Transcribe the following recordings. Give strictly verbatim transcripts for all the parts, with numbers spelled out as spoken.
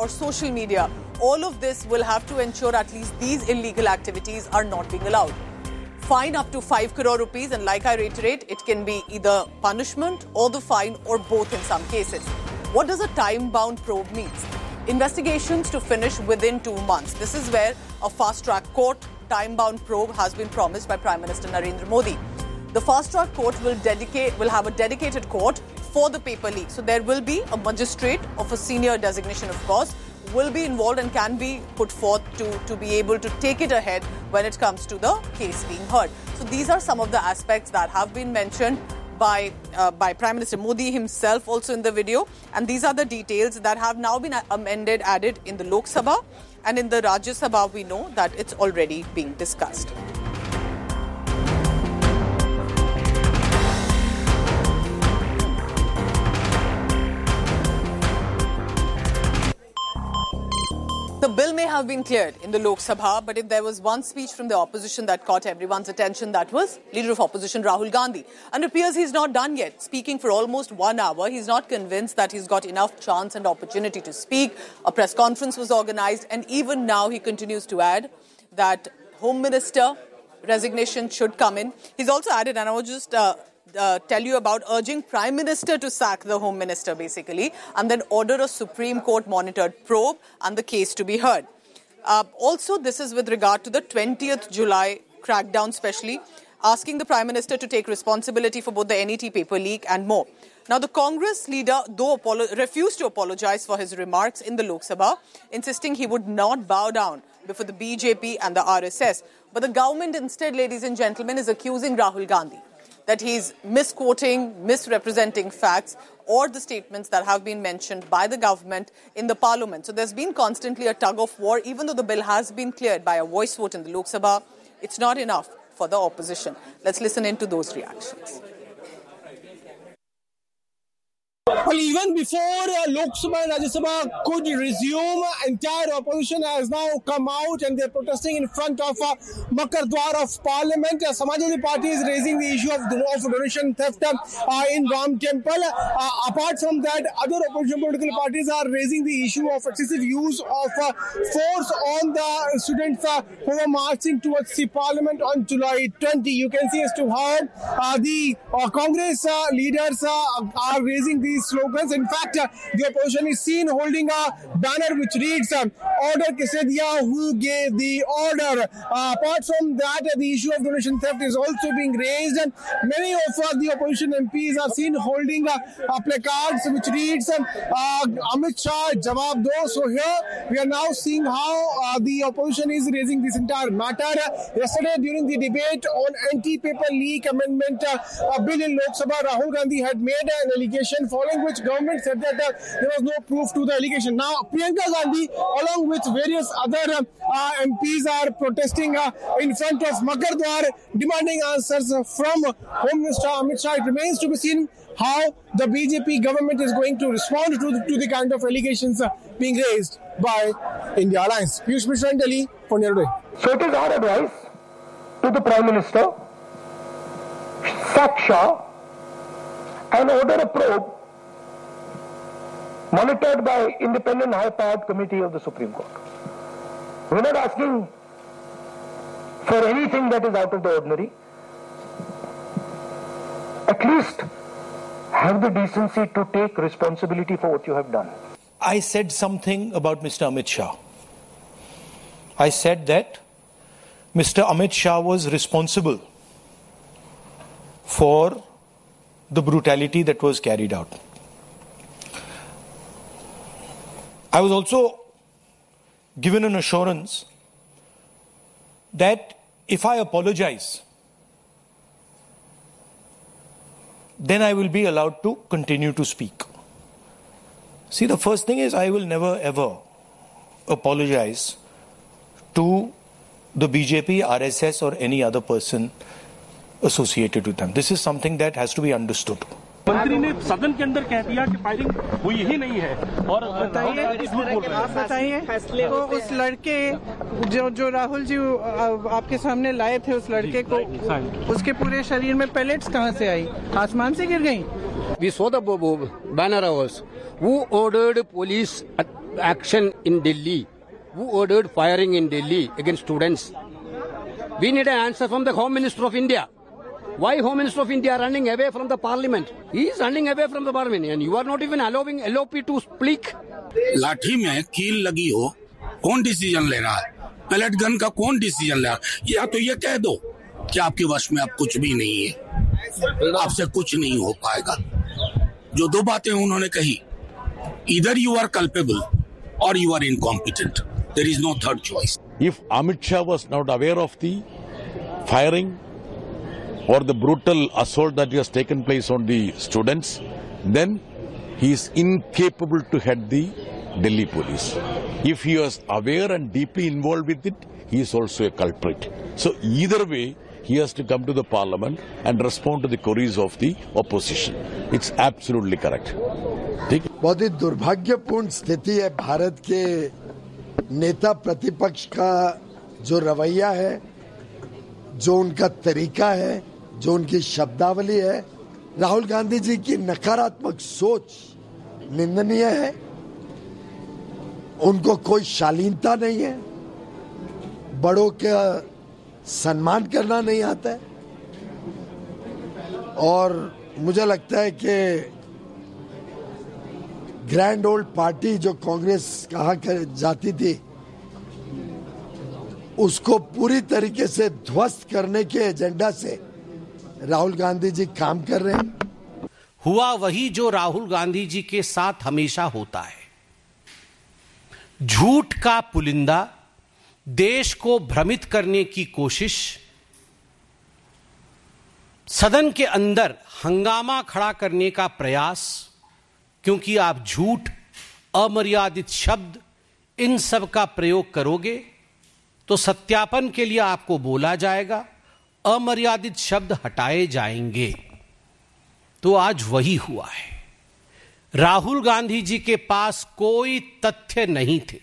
or social media. All of this will have to ensure at least these illegal activities are not being allowed. Fine up to five crore rupees, and like I reiterate, it can be either punishment or the fine or both in some cases. What does a time-bound probe mean? Investigations to finish within two months. This is where a fast-track court time-bound probe has been promised by Prime Minister Narendra Modi. The fast-track court will dedicate will have a dedicated court for the paper leak. So there will be a magistrate of a senior designation, of course, will be involved and can be put forth to, to be able to take it ahead when it comes to the case being heard. So these are some of the aspects that have been mentioned by uh, by Prime Minister Modi himself also in the video. And these are the details that have now been amended, added in the Lok Sabha. And in the Rajya Sabha, we know that it's already being discussed. The bill may have been cleared in the Lok Sabha, but if there was one speech from the opposition that caught everyone's attention, that was Leader of Opposition Rahul Gandhi. And it appears he's not done yet. Speaking for almost one hour, he's not convinced that he's got enough chance and opportunity to speak. A press conference was organized, and even now he continues to add that Home Minister resignation should come in. He's also added, and I will just uh, uh, tell you about urging Prime Minister to sack the Home Minister, basically, and then order a Supreme Court monitored probe and the case to be heard. Uh, also, this is with regard to the twentieth July crackdown, especially asking the Prime Minister to take responsibility for both the N E T paper leak and more. Now, the Congress leader, though, apolo- refused to apologize for his remarks in the Lok Sabha, insisting he would not bow down before the B J P and the R S S. But the government instead, ladies and gentlemen, is accusing Rahul Gandhi that he's misquoting, misrepresenting facts or the statements that have been mentioned by the government in the parliament. So there's been constantly a tug of war. Even though the bill has been cleared by a voice vote in the Lok Sabha, it's not enough for the opposition. Let's listen into those reactions. Well, even before uh, Lok Sabha and Rajya Sabha could resume, entire opposition has now come out and they're protesting in front of uh, Makar Dwar of Parliament. Uh, Samajwadi Party is raising the issue of, of donation theft uh, in Ram Temple. Uh, apart from that, other opposition political parties are raising the issue of excessive use of uh, force on the students uh, who are marching towards the Parliament on July twentieth. You can see as to how uh, the uh, Congress uh, leaders uh, are raising these slogans. In fact, uh, the opposition is seen holding a banner which reads uh, "Order Kise Diya, who gave the order." Uh, apart from that, uh, the issue of donation theft is also being raised, and many of uh, the opposition M Ps are seen holding uh, uh, placards which reads uh, uh, "Amit Shah Jawab Do." So here we are now seeing how uh, the opposition is raising this entire matter. Uh, yesterday, during the debate on anti-paper leak amendment uh, uh, bill in Lok Sabha, Rahul Gandhi had made an allegation, following which government said that uh, there was no proof to the allegation. Now, Priyanka Gandhi, along with various other uh, uh, M Ps, are protesting uh, in front of Makar Dwar, demanding answers uh, from Home Minister Amit Shah. It remains to be seen how the B J P government is going to respond to the, to the kind of allegations uh, being raised by India Alliance. Piyush Mishra in Delhi for New Today. So it is our advice to the Prime Minister, sack Shah and order a probe monitored by independent high-powered committee of the Supreme Court. We're not asking for anything that is out of the ordinary. At least have the decency to take responsibility for what you have done. I said something about Mister Amit Shah. I said that Mister Amit Shah was responsible for the brutality that was carried out. I was also given an assurance that if I apologize, then I will be allowed to continue to speak. See, the first thing is I will never ever apologize to the B J P, R S S or any other person associated with them. This is something that has to be understood. मंत्री ने सदन के अंदर कह दिया कि firing हुई ही नहीं है और बताइए आप बताइए तो उस लड़के जो जो राहुल जी आपके सामने लाए थे उस लड़के को उसके पूरे शरीर में पैलेट्स कहां से आई आसमान से गिर गई We saw the banner house. Who ordered police action in Delhi? Who ordered firing in Delhi against students? We need an answer from the Home Minister of India. Why Home Minister of India running away from the Parliament? He is running away from the Parliament and you are not even allowing L O P to speak. लाठी में कील लगी हो, कौन decision ले रहा है? Pellet gun का कौन डिसीजन ले रहा है? या तो ये कह दो कि आपके वश में अब कुछ भी नहीं है, आपसे कुछ नहीं हो पाएगा. जो दो बातें उन्होंने कही, either you are culpable or you are incompetent. There is no third choice. If Amit Shah was not aware of the firing or the brutal assault that has taken place on the students, then he is incapable to head the Delhi police. If he was aware and deeply involved with it, he is also a culprit. So either way, he has to come to the parliament and respond to the queries of the opposition. It's absolutely correct. बहुत ही दुर्भाग्यपूर्ण स्थिति है भारत के नेता प्रतिपक्ष का जो रवैया है, जो उनका तरीका है, जो उनकी शब्दावली है. राहुल गांधी जी की नकारात्मक सोच निंदनीय है. उनको कोई शालीनता नहीं है, बड़ों का सम्मान करना नहीं आता है. और मुझे लगता है कि ग्रैंड ओल्ड पार्टी जो कांग्रेस कहा कर जाती थी, उसको पूरी तरीके से ध्वस्त करने के एजेंडा से राहुल गांधी जी काम कर रहे हैं. हुआ वही जो राहुल गांधी जी के साथ हमेशा होता है. झूठ का पुलिंदा, देश को भ्रमित करने की कोशिश, सदन के अंदर हंगामा खड़ा करने का प्रयास, क्योंकि आप झूठ, अमर्यादित शब्द, इन सब का प्रयोग करोगे तो सत्यापन के लिए आपको बोला जाएगा, अमर्यादित शब्द हटाए जाएंगे. तो आज वही हुआ है. राहुल गांधी जी के पास कोई तथ्य नहीं थे.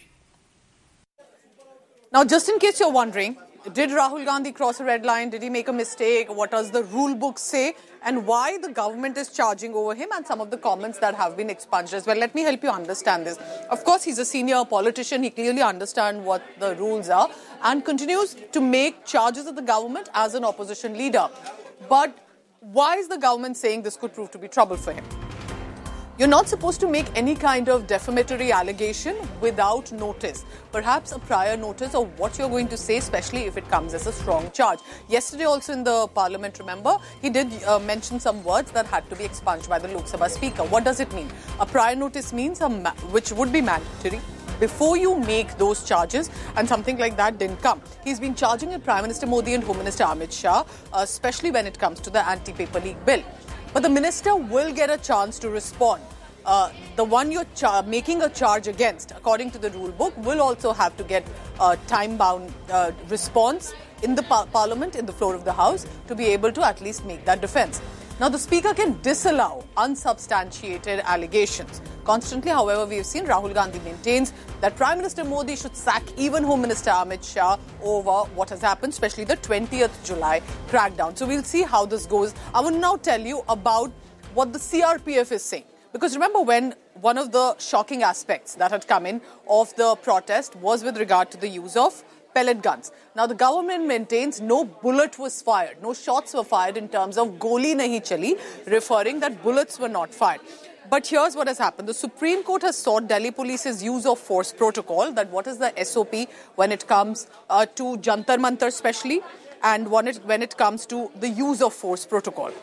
Now, just in case you're wondering, did Rahul Gandhi cross a red line? Did he make a mistake? What does the rule book say? And why the government is charging over him, and some of the comments that have been expunged as well. Let me help you understand this. Of course, he's a senior politician. He clearly understands what the rules are and continues to make charges at the government as an opposition leader. But why is the government saying this could prove to be trouble for him? You're not supposed to make any kind of defamatory allegation without notice. Perhaps a prior notice of what you're going to say, especially if it comes as a strong charge. Yesterday also in the parliament, remember, he did uh, mention some words that had to be expunged by the Lok Sabha speaker. What does it mean? A prior notice means, a ma- which would be mandatory before you make those charges, and something like that didn't come. He's been charging at Prime Minister Modi and Home Minister Amit Shah, uh, especially when it comes to the anti-paper leak bill. But the minister will get a chance to respond. Uh, the one you're char- making a charge against, according to the rule book, will also have to get a time-bound uh, response in the par- parliament, in the floor of the house, to be able to at least make that defense. Now, the speaker can disallow unsubstantiated allegations. Constantly, however, we have seen Rahul Gandhi maintains that Prime Minister Modi should sack even Home Minister Amit Shah over what has happened, especially the twentieth of July crackdown. So we'll see how this goes. I will now tell you about what the C R P F is saying. Because remember, when one of the shocking aspects that had come in of the protest was with regard to the use of pellet guns. Now, the government maintains no bullet was fired, no shots were fired in terms of goli nahi chali, referring that bullets were not fired. But here's what has happened. The Supreme Court has sought Delhi Police's use of force protocol, that what is the S O P when it comes uh, to Jantar Mantar especially, and when it, when it comes to the use of force protocol.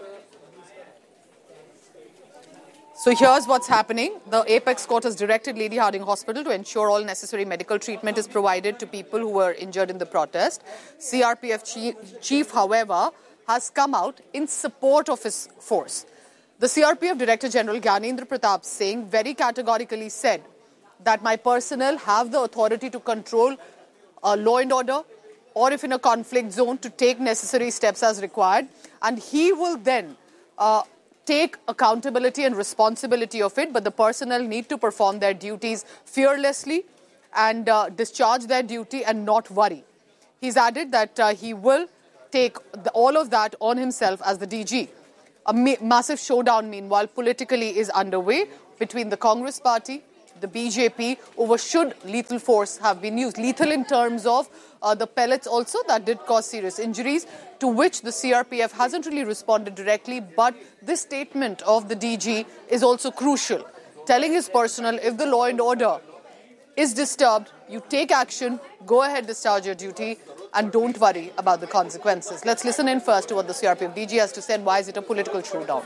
So here's what's happening. The Apex Court has directed Lady Hardinge Hospital to ensure all necessary medical treatment is provided to people who were injured in the protest. C R P F chief, chief, however, has come out in support of his force. The C R P F Director General Gyanendra Pratap Singh very categorically said that my personnel have the authority to control uh, law and order, or if in a conflict zone, to take necessary steps as required. And he will then Uh, take accountability and responsibility of it, but the personnel need to perform their duties fearlessly and uh, discharge their duty and not worry. He's added that uh, he will take the, all of that on himself as the D G. A ma- massive showdown, meanwhile, politically is underway between the Congress party, the B J P over should lethal force have been used. Lethal in terms of uh, the pellets also that did cause serious injuries, to which the C R P F hasn't really responded directly. But this statement of the D G is also crucial, telling his personnel if the law and order is disturbed, you take action, go ahead, discharge your duty, and don't worry about the consequences. Let's listen in first to what the C R P F D G has to say and why is it a political showdown.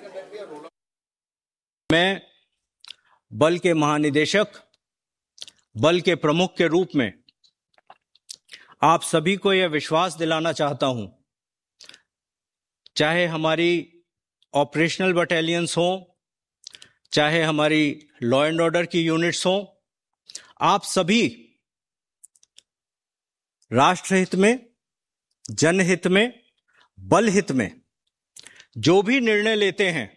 मैं बल के महानिदेशक, बल के प्रमुख के रूप में आप सभी को यह विश्वास दिलाना चाहता हूं, चाहे हमारी ऑपरेशनल बटालियंस हों, चाहे हमारी लॉ एंड ऑर्डर की यूनिट्स हों, आप सभी राष्ट्रहित में, जनहित में, बल हित में जो भी निर्णय लेते हैं,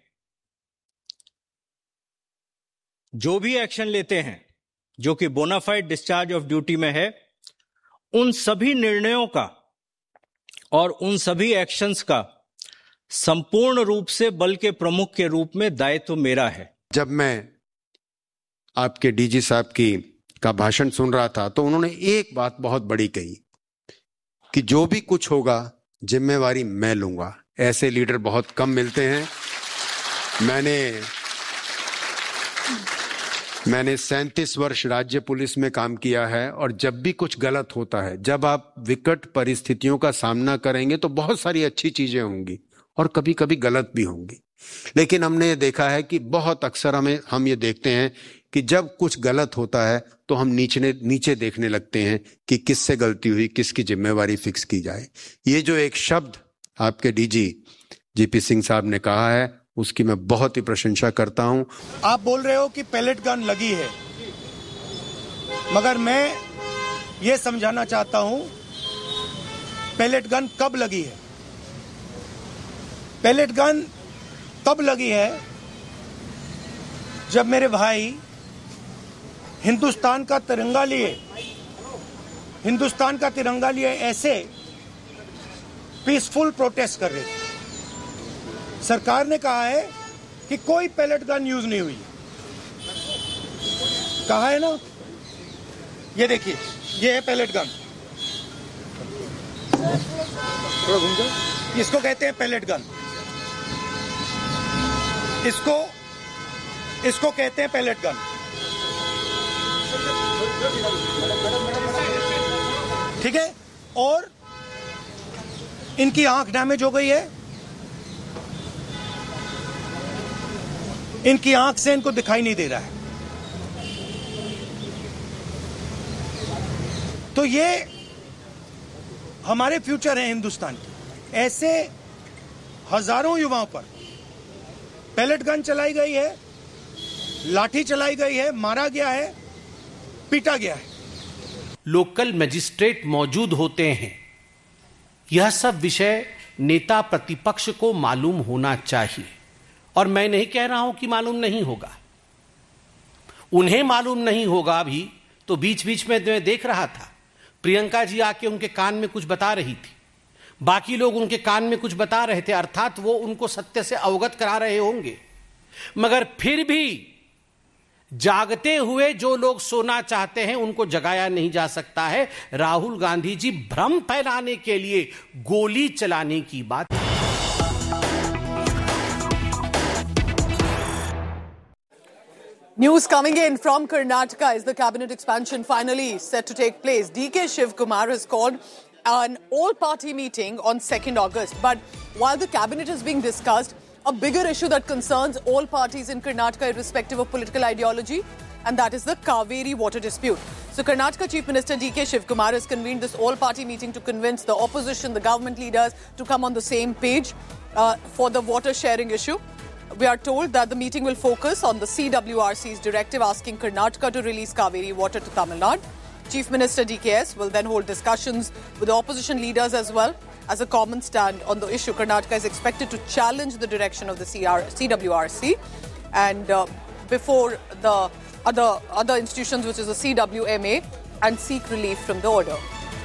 जो भी एक्शन लेते हैं, जो कि बोनाफाइड डिस्चार्ज ऑफ ड्यूटी में है, उन सभी निर्णयों का और उन सभी एक्शंस का संपूर्ण रूप से बल के प्रमुख के रूप में दायित्व मेरा है। जब मैं आपके डीजी साहब की का भाषण सुन रहा था तो उन्होंने एक बात बहुत बड़ी कही कि जो भी कुछ होगा जिम्मेवारी मैं लूंगा। ऐसे लीडर बहुत कम मिलते हैं। मैंने मैंने सैंतीस वर्ष राज्य पुलिस में काम किया है और जब भी कुछ गलत होता है, जब आप विकट परिस्थितियों का सामना करेंगे तो बहुत सारी अच्छी चीजें होंगी और कभी कभी गलत भी होंगी, लेकिन हमने ये देखा है कि बहुत अक्सर हमें हम ये देखते हैं कि जब कुछ गलत होता है तो हम नीचे नीचे देखने लगते हैं कि किससे गलती हुई, किसकी जिम्मेवारी फिक्स की जाए। ये जो एक शब्द आपके डीजी जीपी सिंह साहब ने कहा है उसकी मैं बहुत ही प्रशंसा करता हूं। आप बोल रहे हो कि पैलेट गन लगी है, मगर मैं ये समझाना चाहता हूं पैलेट गन कब लगी है। पैलेट गन तब लगी है जब मेरे भाई हिंदुस्तान का तिरंगा लिए हिंदुस्तान का तिरंगा लिए ऐसे पीसफुल प्रोटेस्ट कर रहे थे। सरकार ने कहा है कि कोई पैलेट गन यूज नहीं हुई, कहा है ना। ये देखिए, ये है पैलेट गन, थोड़ा घूम जाओ। इसको कहते हैं पैलेट गन, इसको इसको कहते हैं पैलेट गन। ठीक है, और इनकी आंख डैमेज हो गई है, इनकी आंख से इनको दिखाई नहीं दे रहा है। तो ये हमारे फ्यूचर है हिंदुस्तान के। ऐसे हजारों युवाओं पर पैलेट गन चलाई गई है, लाठी चलाई गई है, मारा गया है, पीटा गया है। लोकल मजिस्ट्रेट मौजूद होते हैं, यह सब विषय नेता प्रतिपक्ष को मालूम होना चाहिए। और मैं नहीं कह रहा हूं कि मालूम नहीं होगा, उन्हें मालूम नहीं होगा भी। तो बीच बीच में मैं देख रहा था प्रियंका जी आके उनके कान में कुछ बता रही थी, बाकी लोग उनके कान में कुछ बता रहे थे, अर्थात वो उनको सत्य से अवगत करा रहे होंगे। मगर फिर भी जागते हुए जो लोग सोना चाहते हैं उनको जगाया नहीं जा सकता है। राहुल गांधी जी भ्रम फैलाने के लिए गोली चलाने की बात। News coming in from Karnataka is the cabinet expansion finally set to take place. D K Shivkumar has called an all-party meeting on second August. But while the cabinet is being discussed, a bigger issue that concerns all parties in Karnataka irrespective of political ideology, and that is the Kaveri water dispute. So Karnataka Chief Minister D K Shivkumar has convened this all-party meeting to convince the opposition, the government leaders to come on the same page uh, for the water sharing issue. We are told that the meeting will focus on the C W R C's directive asking Karnataka to release Kaveri water to Tamil Nadu. Chief Minister D K S will then hold discussions with the opposition leaders as well as a common stand on the issue. Karnataka is expected to challenge the direction of the C W R C and uh, before the other, other institutions, which is the C W M A, and seek relief from the order.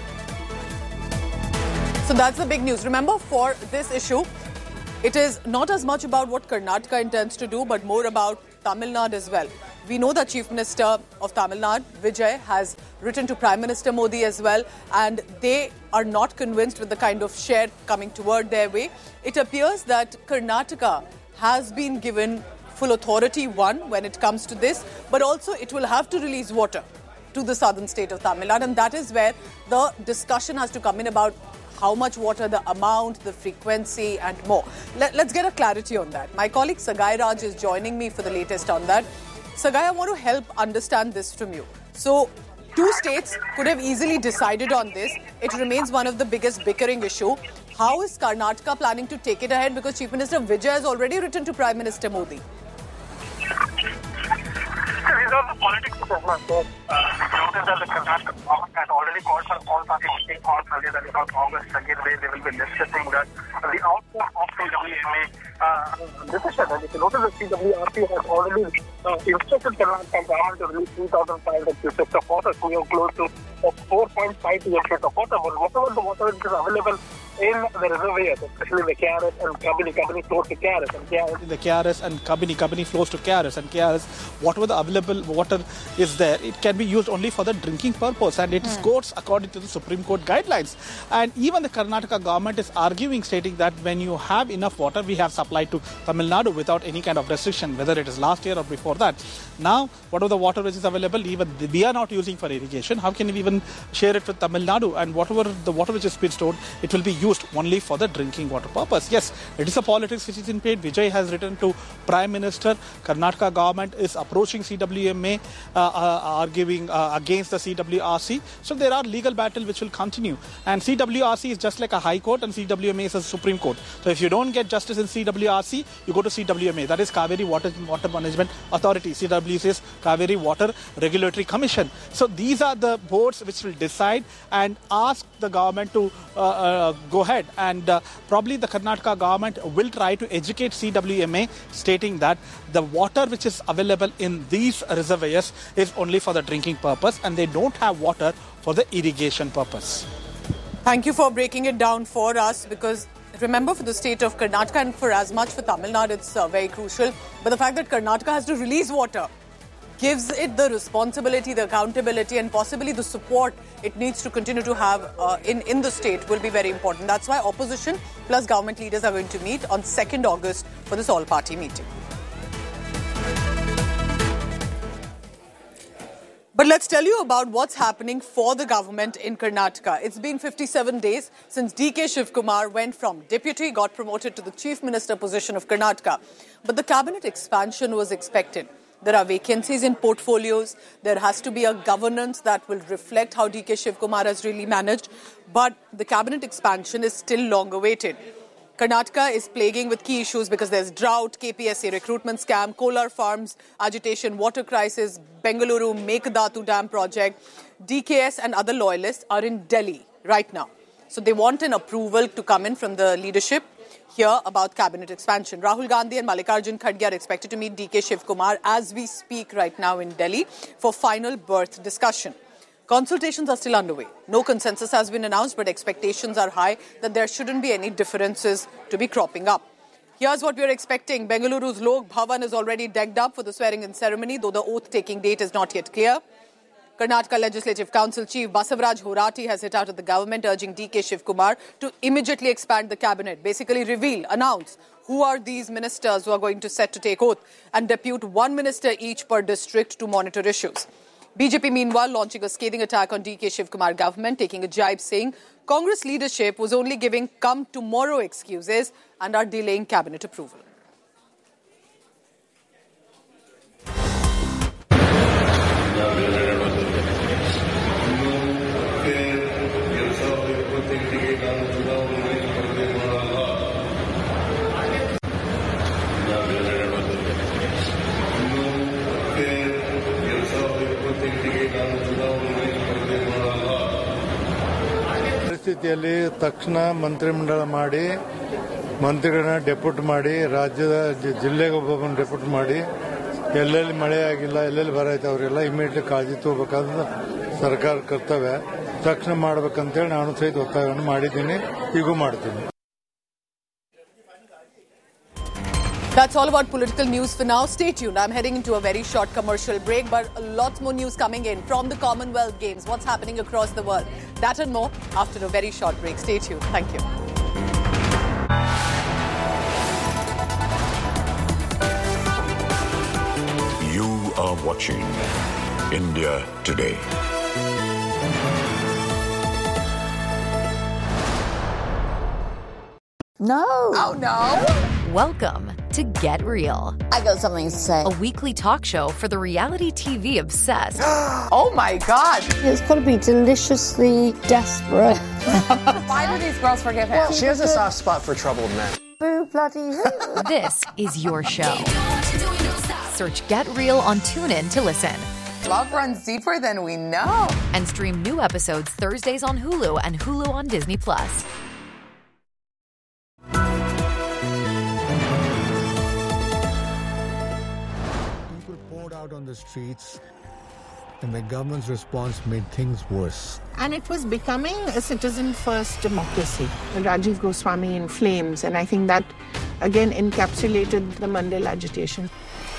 So that's the big news. Remember, for this issue, it is not as much about what Karnataka intends to do, but more about Tamil Nadu as well. We know that Chief Minister of Tamil Nadu, Vijay, has written to Prime Minister Modi as well, and they are not convinced with the kind of share coming toward their way. It appears that Karnataka has been given full authority, one, when it comes to this, but also it will have to release water to the southern state of Tamil Nadu, and that is where the discussion has to come in about how much water, the amount, the frequency and more. Let, let's get a clarity on that. My colleague Sagai Raj is joining me for the latest on that. Sagai, I want to help understand this from you. So, two states could have easily decided on this. It remains one of the biggest bickering issue. How is Karnataka planning to take it ahead? Because Chief Minister Vijay has already written to Prime Minister Modi. These are the politics of Government. So, uh, notice that the Karnataka government has already called for all party meeting on Sunday, that about August second, where they will be discussing that uh, the outcome of C W M A uh, decision. And if you notice, the C W R C has already uh, instructed Karnataka government to release three thousand five hundred cubic of water, so we are close to uh, four point five T M C of water. But whatever the water is available in the reservoirs, especially the K R S and Kabini, Kabini flows to K R S, and K R S. The K R S and Kabini, Kabini flows to K R S, and K R S, whatever the available water is there, it can be used only for the drinking purpose, and it is quotes according to the Supreme Court guidelines. And even the Karnataka government is arguing, stating that when you have enough water, we have supplied to Tamil Nadu without any kind of restriction, whether it is last year or before that. Now, whatever the water which is available, even we are not using for irrigation, how can we even share it with Tamil Nadu? And whatever the water which is being stored, it will be used only for the drinking water purpose. Yes, it is a politics which is in play. Vijay has written to Prime Minister. Karnataka government is approaching C W M A, uh, uh, arguing uh, against the C W R C. So there are legal battle which will continue. And C W R C is just like a High Court, and C W M A is a Supreme Court. So if you don't get justice in C W R C, you go to C W M A. That is Kaveri Water, Water Management Authority. C W C is Kaveri Water Regulatory Commission. So these are the boards which will decide and ask the government to uh, uh, go ahead. And uh, probably the Karnataka government will try to educate C W M A, stating that the water which is available in these reservoirs is only for the drinking purpose, and they don't have water for the irrigation purpose. Thank you for breaking it down for us, because remember, for the state of Karnataka and for as much for Tamil Nadu, it's uh, very crucial. But the fact that Karnataka has to release water gives it the responsibility, the accountability, and possibly the support it needs to continue to have uh, in, in the state will be very important. That's why opposition plus government leaders are going to meet on second August for this all-party meeting. But let's tell you about what's happening for the government in Karnataka. It's been fifty-seven days since D K Shivkumar went from deputy, got promoted to the chief minister position of Karnataka. But the cabinet expansion was expected. There are vacancies in portfolios. There has to be a governance that will reflect how D K Shivkumar has really managed. But the cabinet expansion is still long awaited. Karnataka is plaguing with key issues because there's drought, K P S A recruitment scam, Kolar farms, agitation, water crisis, Bengaluru Mekhdatu Dam project. D K S and other loyalists are in Delhi right now. So they want an approval to come in from the leadership here about cabinet expansion. Rahul Gandhi and Mallikarjun Kharge are expected to meet D K Shivkumar as we speak right now in Delhi for final berth discussion. Consultations are still underway. No consensus has been announced, but expectations are high that there shouldn't be any differences to be cropping up. Here's what we're expecting. Bengaluru's Lok Bhavan is already decked up for the swearing-in ceremony, though the oath-taking date is not yet clear. Karnataka Legislative Council Chief Basavaraj Horati has hit out at the government, urging D K Shivkumar to immediately expand the cabinet, basically reveal, announce who are these ministers who are going to set to take oath, and depute one minister each per district to monitor issues. B J P, meanwhile, launching a scathing attack on D K Shivkumar government, taking a jibe, saying Congress leadership was only giving come tomorrow excuses and are delaying cabinet approval. ಪರಿಸ್ಥಿತಿಯಲ್ಲಿ ತಕ್ಷಣ ಮಂತ್ರಿಮಂಡಲ ಮಾಡಿ ಮಂತ್ರಿಗಳನ್ನ depute ಮಾಡಿ ರಾಜ್ಯದ ಜಿಲ್ಲೆಗೆ ಒಬ್ಬೊಬ್ಬನ depute ಮಾಡಿ ಎಲ್ಲೆಲ್ಲಿ ಮಳೆ ಆಗಿಲ್ಲ ಎಲ್ಲೆಲ್ಲಿ ಬರ ಐತೆ ಅವರೆಲ್ಲ ಇಮಿಡಿಯೇಟ್ಲಿ ಕಾಳಜಿ ತಗೋಬೇಕಾದ ಸರ್ಕಾರ ಕರ್ತವ್ಯ ತಕ್ಷಣ ಮಾಡಬೇಕಂತೇಳಿ ನಾನು ಸಹಿತ ಒತ್ತಾಯವನ್ನು ಮಾಡಿದ್ದೀನಿ, ಈಗೂ ಮಾಡ್ತೀನಿ. That's all about political news for now. Stay tuned. I'm heading into a very short commercial break, but lots more news coming in from the Commonwealth Games. What's happening across the world? That and more after a very short break. Stay tuned. Thank you. You are watching India Today. No. Oh, no. Welcome to Get Real. I got something to say. A weekly talk show for the reality T V obsessed. Oh, my God. It's got to be deliciously desperate. Why do these girls forgive him? Well, she has a soft spot for troubled men. Boo bloody who. This is your show. Search Get Real on TuneIn to listen. Love runs deeper than we know. And stream new episodes Thursdays on Hulu and Hulu on Disney Plus. Out on the streets, and the government's response made things worse. And it was becoming a citizen-first democracy. Rajiv Goswami in flames, and I think that, again, encapsulated the Mandela agitation.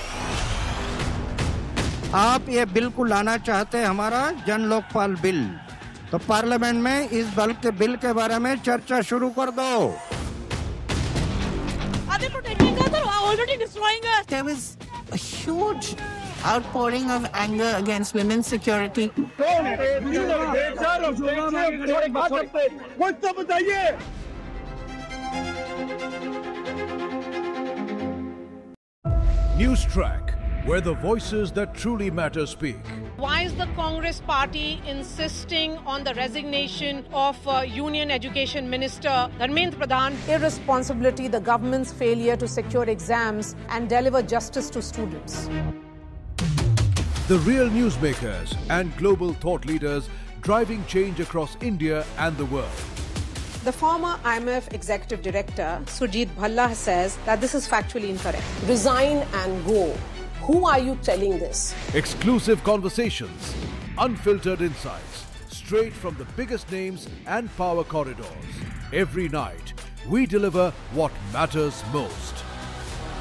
आप ये bill को लाना चाहते हैं हमारा जन Lokpal bill तो parliament में इस बिल के बिल के बारे में चर्चा शुरू कर दो Are they protecting us or already destroying us? There was a huge outpouring of anger against women's security. News Track, where the voices that truly matter speak. Why is the Congress party insisting on the resignation of uh, Union Education Minister Dharmendra Pradhan? Irresponsibility, the government's failure to secure exams and deliver justice to students. The real newsmakers and global thought leaders driving change across India and the world. The former I M F executive director, Surjit Bhalla, says that this is factually incorrect. Resign and go. Who are you telling this? Exclusive conversations, unfiltered insights, straight from the biggest names and power corridors. Every night, we deliver what matters most.